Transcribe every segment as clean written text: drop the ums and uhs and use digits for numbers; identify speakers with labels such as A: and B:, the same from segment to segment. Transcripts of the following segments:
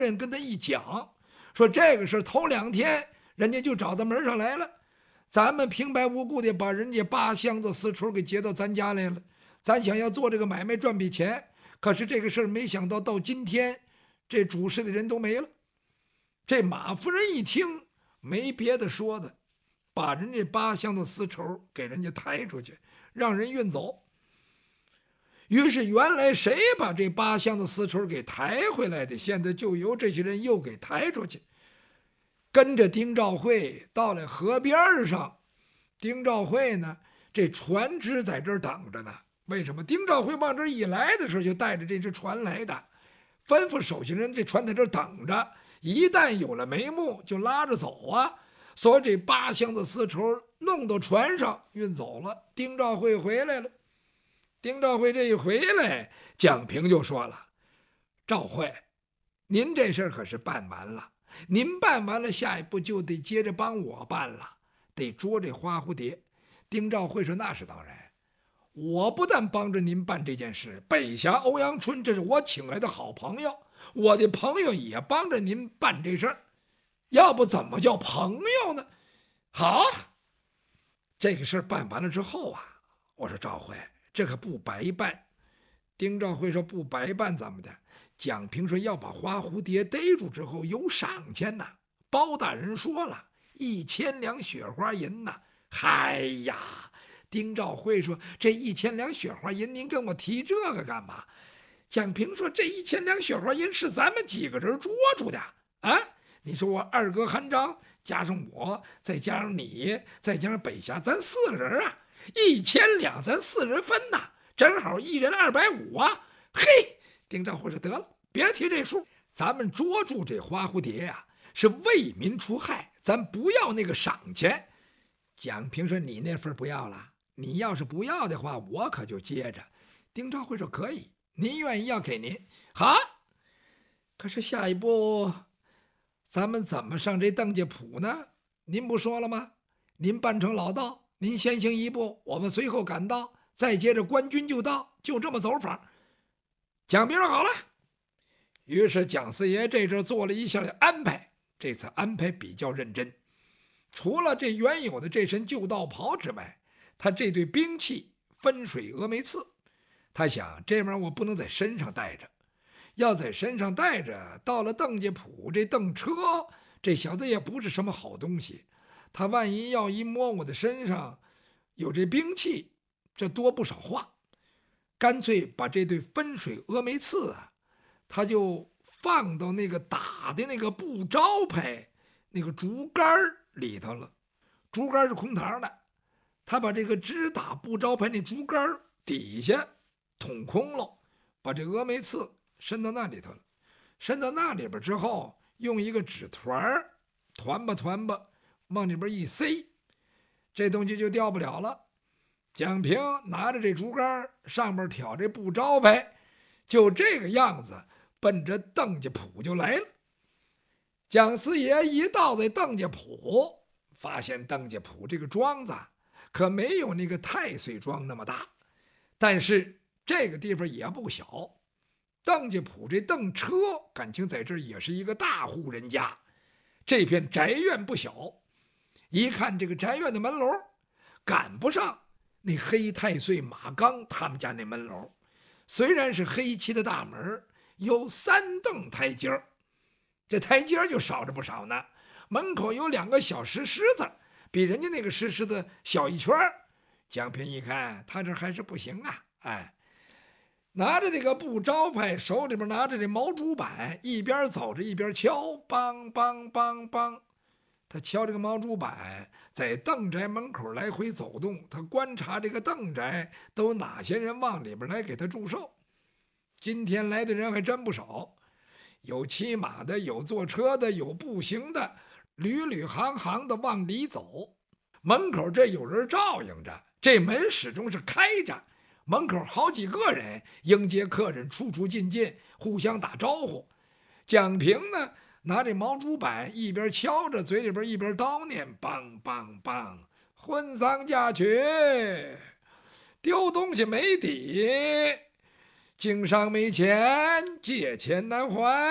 A: 人跟他一讲，说这个事头2天人家就找到门上来了，咱们平白无故的把人家8箱子丝绸给劫到咱家来了，咱想要做这个买卖赚笔钱，可是这个事儿没想到今天这主事的人都没了。这马夫人一听没别的说的，把人家8箱子丝绸给人家抬出去，让人运走。于是原来谁把这8箱子丝绸给抬回来的，现在就由这些人又给抬出去，跟着丁兆会到了河边上。丁兆会呢，这船只在这儿等着呢。为什么？丁兆会往这儿一来的时候就带着这只船来的，吩咐手下人这船在这儿等着，一旦有了眉目就拉着走啊。所以这8箱子丝绸弄到船上运走了，丁兆会回来了。丁兆会这一回来，蒋平就说了：“兆会，您这事儿可是办完了，您办完了，下一步就得接着帮我办了，得捉这花蝴蝶。”丁兆会说：“那是当然，我不但帮着您办这件事，北峡欧阳春这是我请来的好朋友，我的朋友也帮着您办这事儿，要不怎么叫朋友呢？”好，这个事儿办完了之后啊，我说兆会，这可不白办。丁兆会说：“不白办怎么的？”蒋平说：“要把花蝴蝶逮住之后有赏钱呐。包大人说了，1000两雪花银呐。”哎呀，丁兆会说：“这1000两雪花银，您跟我提这个干嘛？”蒋平说：“这1000两雪花银是咱们几个人捉住的啊！你说我二哥韩章加上我，再加上你，再加上北峡，咱4个人啊，1000两咱4人分呐，正好1人250啊！”嘿，丁兆会说：“得了，别提这数，咱们捉住这花蝴蝶呀，是为民除害，咱不要那个赏钱。”蒋平说：“你那份不要了，你要是不要的话，我可就接着。”丁兆会说：“可以，您愿意要给您好。可是下一步咱们怎么上这邓家堡呢？您不说了吗？您扮成老道，您先行一步，我们随后赶到，再接着官军就到，就这么走法。”蒋平说：“好了。”于是蒋四爷这阵做了一下的安排，这次安排比较认真。除了这原有的这身旧道袍之外，他这对兵器分水峨眉刺，他想这玩意儿我不能在身上带着，要在身上带着，到了邓家堡这邓车，这小子也不是什么好东西，他万一要一摸我的身上有这兵器，这多不少话。干脆把这对分水峨眉刺啊，他就放到那个打的那个布招牌那个竹竿里头了。竹竿是空膛的，他把这个直打布招牌那竹竿底下捅空了，把这峨眉刺伸到那里头了。伸到那里边之后，用一个纸团团吧团吧往里边一塞，这东西就掉不了了。蒋平拿着这竹竿，上面挑这布招牌，就这个样子奔着邓家堡就来了。蒋四爷一到在邓家堡，发现邓家堡这个庄子可没有那个太岁庄那么大，但是这个地方也不小。邓家堡这邓车感情在这儿也是一个大户人家，这片宅院不小。一看这个宅院的门楼，赶不上那黑太岁马刚他们家那门楼，虽然是黑漆的大门，有3蹬台阶儿，这台阶就少着不少呢。门口有2个小石狮子，比人家那个石狮子小一圈。蒋平一看，他这还是不行啊！哎，拿着这个布招牌，手里边拿着这毛竹板，一边走着一边敲，梆梆梆梆。他敲这个毛竹板，在邓宅门口来回走动，他观察这个邓宅都哪些人往里边来给他祝寿。今天来的人还真不少，有骑马的，有坐车的，有步行的，屡屡行行的往里走。门口这有人照应着，这门始终是开着，门口好几个人迎接客人，出出进进，互相打招呼。蒋平呢，拿这毛竹板一边敲着，嘴里边一边叨念：“梆梆梆，婚丧嫁娶，丢东西没底，经商没钱，借钱难还，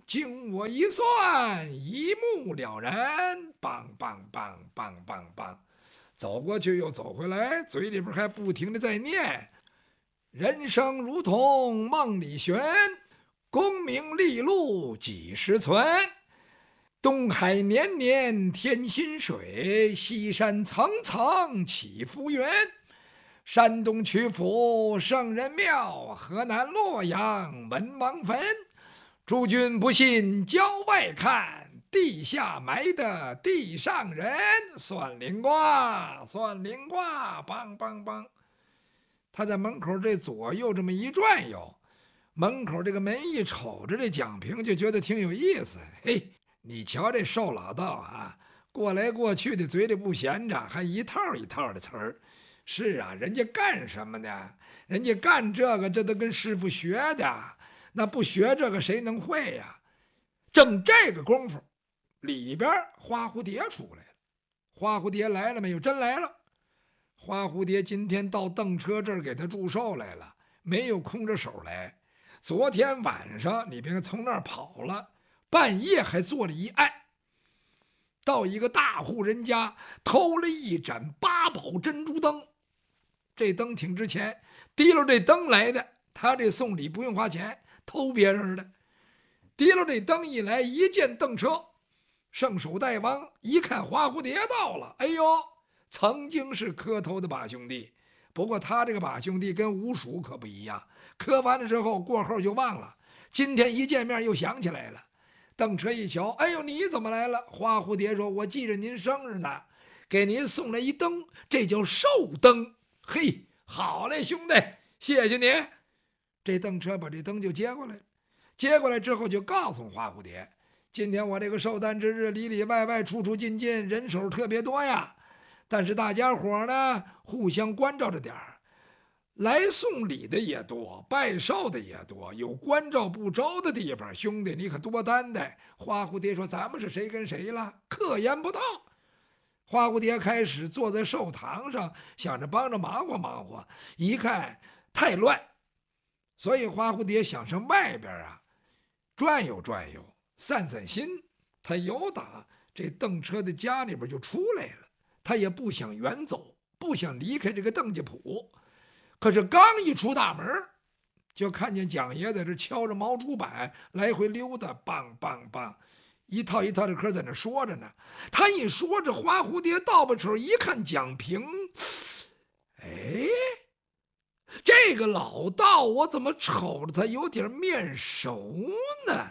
A: 经我一算，一目了然，梆梆梆梆梆梆，走过去又走回来，嘴里边还不停的在念：人生如同梦里寻，功名利禄几时存？东海年年添新水，西山层层起伏云。山东曲阜圣人庙，河南洛阳文王坟。诸君不信郊外看，地下埋的地上人。算灵卦，算灵卦，梆梆梆。他在门口这左右这么一转悠，门口这个门一瞅着这蒋平，就觉得挺有意思。嘿，你瞧这瘦老道啊，过来过去的嘴里不闲着，还一套一套的词儿。是啊，人家干什么呢？人家干这个，这都跟师傅学的。那不学这个谁能会呀？正这个功夫，里边花蝴蝶出来了。花蝴蝶来了没有？真来了。花蝴蝶今天到邓车这儿给他祝寿来了，没有空着手来。昨天晚上你别看从那儿跑了，半夜还做了一案，到一个大户人家偷了一盏八宝珍珠灯。这灯挺值钱，提溜这灯来的，他这送礼不用花钱，偷别人的。提溜这灯一来，一见邓车，圣手大王一看花蝴蝶到了，哎呦，曾经是磕头的把兄弟，不过他这个把兄弟跟吴蜀可不一样，磕完了之后过后就忘了，今天一见面又想起来了。邓车一瞧，哎呦，你怎么来了？花蝴蝶说，我记着您生日呢，给您送来一灯，这叫寿灯。嘿，好嘞，兄弟，谢谢你。这邓车把这灯就接过来，接过来之后就告诉花蝴蝶，今天我这个寿诞之日，里里外外出出进进人手特别多呀，但是大家伙呢互相关照着点儿，来送礼的也多，拜寿的也多，有关照不周的地方，兄弟你可多担待。花蝴蝶说，咱们是谁跟谁了？可言不到。花蝴蝶开始坐在寿堂上，想着帮着忙活忙活，一看太乱，所以花蝴蝶想上外边啊转悠转悠，散散心。他由打这邓车的家里边就出来了，他也不想远走，不想离开这个邓家铺。可是刚一出大门，就看见蒋爷在这敲着毛竹板来回溜达，梆梆梆，一套一套的歌在那说着呢。他一说着，花蝴蝶倒把手一看蒋平，哎，这个老道我怎么瞅着他有点面熟呢？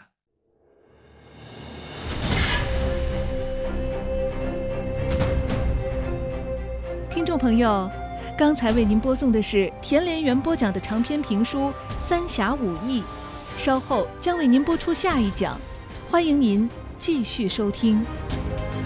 B: 听众朋友，刚才为您播送的是田连元播讲的长篇评书《三侠五义》，稍后将为您播出下一讲，欢迎您继续收听。